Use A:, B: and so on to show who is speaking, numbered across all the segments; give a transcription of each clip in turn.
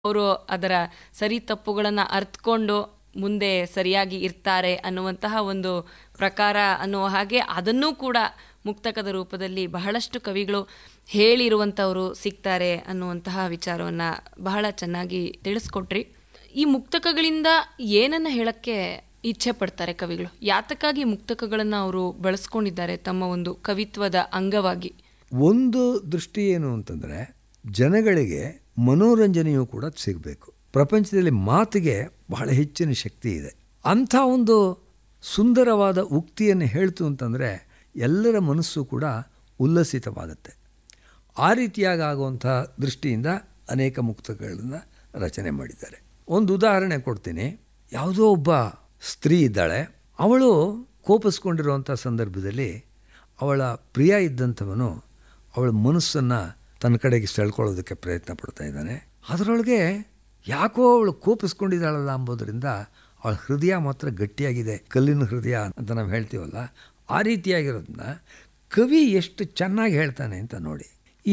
A: ಅವರು ಅದರ ಸರಿ ತಪ್ಪುಗಳನ್ನು ಅರ್ಥಕೊಂಡು ಮುಂದೆ ಸರಿಯಾಗಿ ಇರ್ತಾರೆ ಅನ್ನುವಂತಹ ಒಂದು ಪ್ರಕಾರ ಅನ್ನುವ ಹಾಗೆ ಅದನ್ನೂ ಕೂಡ ಮುಕ್ತಕದ ರೂಪದಲ್ಲಿ ಬಹಳಷ್ಟು ಕವಿಗಳು ಹೇಳಿರುವಂಥವರು ಸಿಗ್ತಾರೆ ಅನ್ನುವಂತಹ ವಿಚಾರವನ್ನು ಬಹಳ ಚೆನ್ನಾಗಿ ತಿಳಿಸ್ಕೊಟ್ರಿ. ಈ ಮುಕ್ತಕಗಳಿಂದ ಏನನ್ನು ಹೇಳಕ್ಕೆ ಇಚ್ಛೆ ಪಡ್ತಾರೆ ಕವಿಗಳು? ಯಾತಕ್ಕಾಗಿ ಮುಕ್ತಕಗಳನ್ನು ಅವರು ಬಳಸ್ಕೊಂಡಿದ್ದಾರೆ ತಮ್ಮ ಒಂದು ಕವಿತ್ವದ ಅಂಗವಾಗಿ?
B: ಒಂದು ದೃಷ್ಟಿ ಏನು ಅಂತಂದರೆ, ಜನಗಳಿಗೆ ಮನೋರಂಜನೆಯೂ ಕೂಡ ಸಿಗಬೇಕು. ಪ್ರಪಂಚದಲ್ಲಿ ಮಾತಿಗೆ ಬಹಳ ಹೆಚ್ಚಿನ ಶಕ್ತಿ ಇದೆ. ಅಂಥ ಒಂದು ಸುಂದರವಾದ ಉಕ್ತಿಯನ್ನು ಹೇಳ್ತು ಅಂತಂದರೆ ಎಲ್ಲರ ಮನಸ್ಸು ಕೂಡ ಉಲ್ಲಸಿತವಾಗುತ್ತೆ. ಆ ರೀತಿಯಾಗಿ ಆಗುವಂಥ ದೃಷ್ಟಿಯಿಂದ ಅನೇಕ ಮುಕ್ತಕಗಳನ್ನು ರಚನೆ ಮಾಡಿದ್ದಾರೆ. ಒಂದು ಉದಾಹರಣೆ ಕೊಡ್ತೀನಿ. ಯಾವುದೋ ಒಬ್ಬ ಸ್ತ್ರೀ ಇದ್ದಾಳೆ. ಅವಳು ಕೋಪಿಸ್ಕೊಂಡಿರುವಂಥ ಸಂದರ್ಭದಲ್ಲಿ ಅವಳ ಪ್ರಿಯ ಇದ್ದಂಥವನು ಅವಳ ಮನಸ್ಸನ್ನು ತನ್ನ ಕಡೆಗೆ ಸೆಳ್ಕೊಳ್ಳೋದಕ್ಕೆ ಪ್ರಯತ್ನ ಪಡ್ತಾ ಇದ್ದಾನೆ. ಅದರೊಳಗೆ ಯಾಕೋ ಅವಳು ಕೋಪಿಸ್ಕೊಂಡಿದ್ದಾಳಲ್ಲ ಅಂಬೋದರಿಂದ ಅವಳ ಹೃದಯ ಮಾತ್ರ ಗಟ್ಟಿಯಾಗಿದೆ. ಕಲ್ಲಿನ ಹೃದಯ ಅಂತ ನಾವು ಹೇಳ್ತೀವಲ್ಲ, ಆ ರೀತಿಯಾಗಿರೋದನ್ನ ಕವಿ ಎಷ್ಟು ಚೆನ್ನಾಗಿ ಹೇಳ್ತಾನೆ ಅಂತ ನೋಡಿ.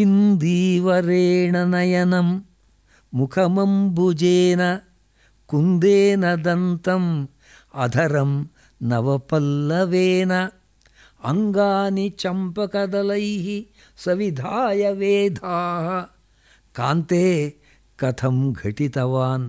B: ಇಂದೀವರೇಣ ನಯನಂ ಮುಖಮಂಬುಜೇನ ಕುಂದೇನ ದಂತಂ ಅಧರಂ ನವಪಲ್ಲವೇನ ಅಂಗಾನಿ ಚಂಪಕದಲೈಃ ಸವಿಧಾಯ ವೇದಾಃ ಕಾಂತೆ ಕಥಂ ಘಟಿತವಾನ್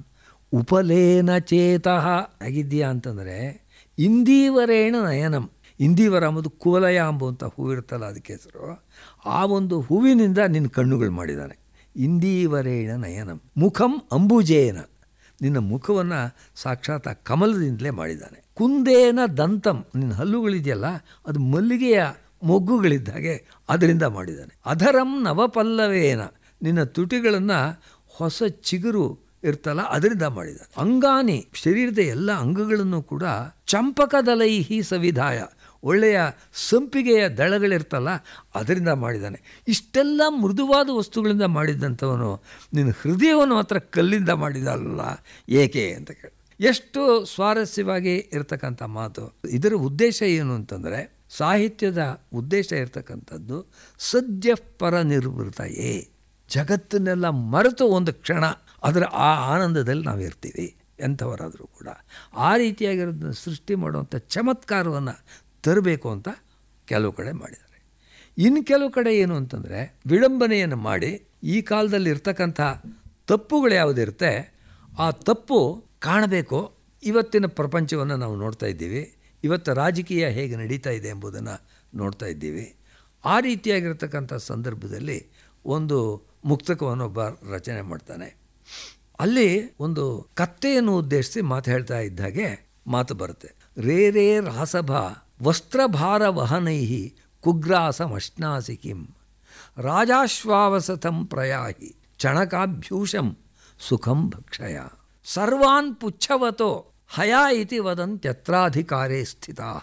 B: ಉಪಲೇನ ಚೇತಃ. ಆಗಿದೆಯಾ ಅಂತಂದರೆ, ಇಂದೀವರೇಣ ನಯನಂ. ಇಂದೀವರ ಅಂಬುದು ಕುವಲಯ ಅಂಬುವಂಥ ಹೂವಿರುತ್ತಲ್ಲ, ಅದಕ್ಕೆ ಹೆಸರು. ಆ ಒಂದು ಹೂವಿನಿಂದ ನಿನ್ನ ಕಣ್ಣುಗಳು ಮಾಡಿದ್ದಾನೆ. ಇಂದೀವರೇಣ ನಯನಂ ಮುಖಂ ಅಂಬುಜೇನ, ನಿನ್ನ ಮುಖವನ್ನು ಸಾಕ್ಷಾತ್ ಆ ಕಮಲದಿಂದಲೇ ಮಾಡಿದ್ದಾನೆ. ಕುಂದೇನ ದಂತಂ, ನಿನ್ನ ಹಲ್ಲುಗಳಿದೆಯಲ್ಲ ಅದು ಮಲ್ಲಿಗೆಯ ಮೊಗ್ಗುಗಳಿದ್ದ ಹಾಗೆ ಅದರಿಂದ ಮಾಡಿದ್ದಾನೆ. ಅಧರಂ ನವಪಲ್ಲವೇನ, ನಿನ್ನ ತುಟಿಗಳನ್ನು ಹೊಸ ಚಿಗುರು ಇರ್ತಲ್ಲ ಅದರಿಂದ ಮಾಡಿದ್ದಾನೆ. ಅಂಗಾನಿ, ಶರೀರದ ಎಲ್ಲ ಅಂಗಗಳನ್ನು ಕೂಡ ಚಂಪಕದಲೈಹಿ ಸವಿಧಾಯ, ಒಳ್ಳೆಯ ಸಂಪಿಗೆಯ ದಳಗಳಿರ್ತಲ್ಲ ಅದರಿಂದ ಮಾಡಿದ್ದಾನೆ. ಇಷ್ಟೆಲ್ಲ ಮೃದುವಾದ ವಸ್ತುಗಳಿಂದ ಮಾಡಿದ್ದಂಥವನು ನಿನ್ನ ಹೃದಯವನ್ನು ಮಾತ್ರ ಕಲ್ಲಿಂದ ಮಾಡಿದಲ್ಲ ಏಕೆ ಅಂತ ಕೇಳಿ. ಎಷ್ಟು ಸ್ವಾರಸ್ಯವಾಗಿ ಇರ್ತಕ್ಕಂಥ ಮಾತು. ಇದರ ಉದ್ದೇಶ ಏನು ಅಂತಂದರೆ, ಸಾಹಿತ್ಯದ ಉದ್ದೇಶ ಇರ್ತಕ್ಕಂಥದ್ದು ಸದ್ಯ ಪರ ನಿರ್ವೃತಯೇ, ಜಗತ್ತನ್ನೆಲ್ಲ ಮರೆತು ಒಂದು ಕ್ಷಣ ಅದರ ಆ ಆನಂದದಲ್ಲಿ ನಾವು ಇರ್ತೀವಿ ಎಂಥವರಾದರೂ ಕೂಡ. ಆ ರೀತಿಯಾಗಿರೋದನ್ನು ಸೃಷ್ಟಿ ಮಾಡುವಂಥ ಚಮತ್ಕಾರವನ್ನು ತರಬೇಕು ಅಂತ ಕೆಲವು ಕಡೆ ಮಾಡಿದ್ದಾರೆ. ಇನ್ನು ಕೆಲವು ಕಡೆ ಏನು ಅಂತಂದರೆ, ವಿಡಂಬನೆಯನ್ನು ಮಾಡಿ ಈ ಕಾಲದಲ್ಲಿ ಇರ್ತಕ್ಕಂಥ ತಪ್ಪುಗಳು ಯಾವುದಿರುತ್ತೆ ಆ ತಪ್ಪು ಕಾಣಬೇಕು. ಇವತ್ತಿನ ಪ್ರಪಂಚವನ್ನು ನಾವು ನೋಡ್ತಾ ಇದ್ದೀವಿ, ಇವತ್ತು ರಾಜಕೀಯ ಹೇಗೆ ನಡೀತಾ ಇದೆ ಎಂಬುದನ್ನು ನೋಡ್ತಾ ಇದ್ದೀವಿ. ಆ ರೀತಿಯಾಗಿರ್ತಕ್ಕಂಥ ಸಂದರ್ಭದಲ್ಲಿ ಒಂದು ಮುಕ್ತಕವನ್ನು ಒಬ್ಬ ರಚನೆ ಮಾಡ್ತಾನೆ. ಅಲ್ಲಿ ಒಂದು ಕತ್ತೆಯನ್ನು ಉದ್ದೇಶಿಸಿ ಮಾತು ಹೇಳ್ತಾ ಇದ್ದ ಹಾಗೆ ಮಾತು ಬರುತ್ತೆ. ರೇ ರೇ ರಾಸಭ ವಸ್ತ್ರಭಾರ ವಹನೈಹಿ ಕುಗ್ರಾಸಮಶ್ನಾಸಿ ಕಿಂ ರಾಜಾಶ್ವಾವಸತಂ ಪ್ರಯಾಹಿ ಚಣಕಾಭ್ಯೂಷಂ ಸುಖಂ ಭಕ್ಷಯ ಸರ್ವಾನ್ ಪುಚ್ಛವತೋ ಹಯಾ ಇತಿ ವದಂತ್ಯತ್ರಾಧಿಕಾರೇ ಸ್ಥಿತಾಃ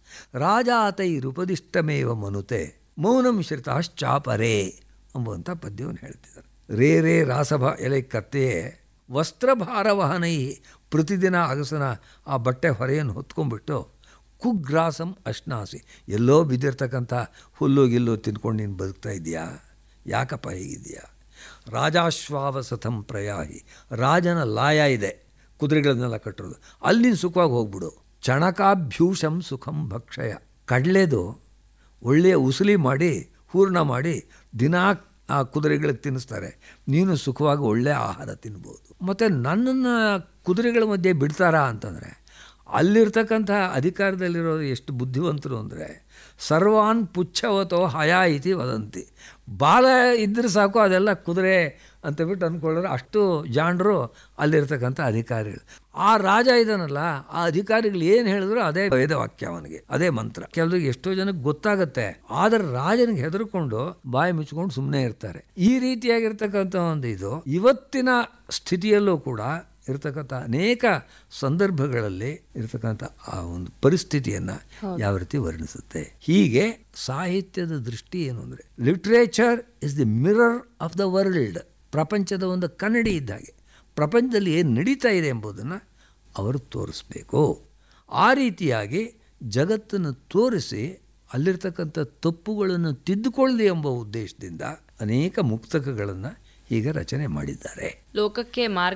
B: ರಾಜಾತೈರುಪದಿಷ್ಟಮೇವ ಮನುತೆ ಮೌನಂ ಶ್ರಿತಾಶ್ಚಾಪರೇ ಎಂಬುವಂಥ ಪದ್ಯವನ್ನು ಹೇಳ್ತಿದ್ದಾರೆ. ರೇ ರೇ ರಾಸಭ, ಎಲೆ ಕತ್ತೆಯೇ, ವಸ್ತ್ರಭಾರ ವಹನೈ, ಪ್ರತಿದಿನ ಅಗಸನ ಆ ಬಟ್ಟೆ ಹೊರೆಯನ್ನು ಹೊತ್ಕೊಂಡ್ಬಿಟ್ಟು ಕುಗ್ರಾಸಂ ಅಶ್ನಾಸಿ, ಎಲ್ಲೋ ಬಿದ್ದಿರ್ತಕ್ಕಂಥ ಹುಲ್ಲು ಗಿಲ್ಲು ತಿನ್ಕೊಂಡು ನೀನು ಬದುಕ್ತಾ ಇದೆಯಾ, ಯಾಕಪ್ಪ ಹೀಗಿದೆಯಾ. ರಾಜಾಶ್ವಾವಸತಂ ಪ್ರಯಾಹಿ, ರಾಜನ ಲಾಯ ಇದೆ, ಕುದುರೆಗಳನ್ನೆಲ್ಲ ಕಟ್ಟೋದು, ಅಲ್ಲಿ ಸುಖವಾಗಿ ಹೋಗ್ಬಿಡು. ಚಣಕಾಭ್ಯೂಷಂ ಸುಖಂ ಭಕ್ಷಯ, ಕಡಲೆದು ಒಳ್ಳೆಯ ಉಸುಲಿ ಮಾಡಿ ಹೂರ್ಣ ಮಾಡಿ ದಿನಾ ಆ ಕುದುರೆಗಳಿಗೆ ತಿನ್ನಿಸ್ತಾರೆ, ನೀನು ಸುಖವಾಗಿ ಒಳ್ಳೆಯ ಆಹಾರ ತಿನ್ಬೋದು. ಮತ್ತು ನನ್ನನ್ನು ಕುದುರೆಗಳ ಮಧ್ಯೆ ಬಿಡ್ತಾರಾ ಅಂತಂದರೆ, ಅಲ್ಲಿರ್ತಕ್ಕಂಥ ಅಧಿಕಾರದಲ್ಲಿರೋರು ಎಷ್ಟು ಬುದ್ಧಿವಂತರು ಅಂದರೆ, ಸರ್ವಾನ್ ಪುಚ್ಛವತೋ ಹಯಾ ಇತಿ ವದಂತಿ, ಬಾಲ ಇದ್ದರೆ ಸಾಕು ಅದೆಲ್ಲ ಕುದುರೆ ಅಂತ ಬಿಟ್ಟು ಅಂದ್ಕೊಳ್ಳೋರು, ಅಷ್ಟು ಜಾಣರು ಅಲ್ಲಿರ್ತಕ್ಕಂಥ ಅಧಿಕಾರಿಗಳು. ಆ ರಾಜ ಇದನ್ನಲ್ಲ, ಆ ಅಧಿಕಾರಿಗಳು ಏನು ಹೇಳಿದ್ರು ಅದೇ ವೇದವಾಕ್ಯ, ಅವನಿಗೆ ಅದೇ ಮಂತ್ರ. ಕೆಲವರಿಗೆ ಎಷ್ಟೋ ಜನಕ್ಕೆ ಗೊತ್ತಾಗುತ್ತೆ, ಆದರೆ ರಾಜನಿಗೆ ಹೆದರ್ಕೊಂಡು ಬಾಯಿ ಮುಚ್ಕೊಂಡು ಸುಮ್ಮನೆ ಇರ್ತಾರೆ. ಈ ರೀತಿಯಾಗಿರ್ತಕ್ಕಂಥ ಒಂದು ಇದು ಇವತ್ತಿನ ಸ್ಥಿತಿಯಲ್ಲೂ ಕೂಡ ಇರ್ತಕ್ಕಂಥ ಅನೇಕ ಸಂದರ್ಭಗಳಲ್ಲಿ ಇರ್ತಕ್ಕಂಥ ಆ ಒಂದು ಪರಿಸ್ಥಿತಿಯನ್ನು ಯಾವ ರೀತಿ ವರ್ಣಿಸುತ್ತೆ. ಹೀಗೆ ಸಾಹಿತ್ಯದ ದೃಷ್ಟಿ ಏನು ಅಂದರೆ, literature is the mirror of the world, ಪ್ರಪಂಚದ ಒಂದು ಕನ್ನಡಿ ಇದ್ದಾಗೆ. ಪ್ರಪಂಚದಲ್ಲಿ ಏನು ನಡೀತಾ ಇದೆ ಎಂಬುದನ್ನು ಅವರು ತೋರಿಸ್ಬೇಕು. ಆ ರೀತಿಯಾಗಿ ಜಗತ್ತನ್ನು ತೋರಿಸಿ ಅಲ್ಲಿರ್ತಕ್ಕಂಥ ತಪ್ಪುಗಳನ್ನು ತಿದ್ದುಕೊಳ್ಳಿ ಎಂಬ ಉದ್ದೇಶದಿಂದ ಅನೇಕ ಮುಕ್ತಕಗಳನ್ನು ಹೀಗೆ ರಚನೆ ಮಾಡಿದ್ದಾರೆ.
A: ಲೋಕಕ್ಕೆ ಮಾರ್ಗ